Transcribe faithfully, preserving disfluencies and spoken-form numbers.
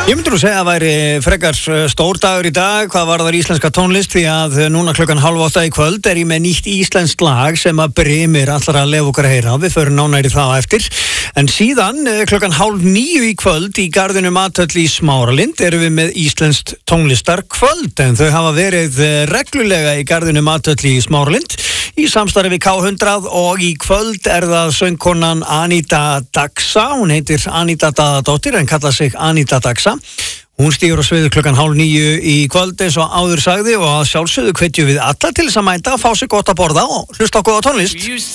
Ég myndi nú segja að væri frekar stór dagur í dag hvað varðar íslenska tónlist því að núna klukkan hálf átta í kvöld er ég með nýtt íslenskt lag sem að Brimir allar að lefa okkar að heyra. Við förum nánæri það á eftir. En síðan klukkan hálf níu í kvöld í garðinu Mathöll í Smáralind erum við með íslenskt tónlistar kvöld en þau hafa verið reglulega í garðinu Mathöll í Smáralind í samstarfi við K hundrað og í kvöld er það söngkonan Anita Daxa. Hún heitir Anita Daðadóttir en kallar sig Anita Daxa. Hún stígur á sviðu klukkan hálf níu í kvöld eins og áður sagði og að sjálfsögðu hvetjum við alla til þess að mæta, fá sig gott að borða og hlusta okkur á tónlist.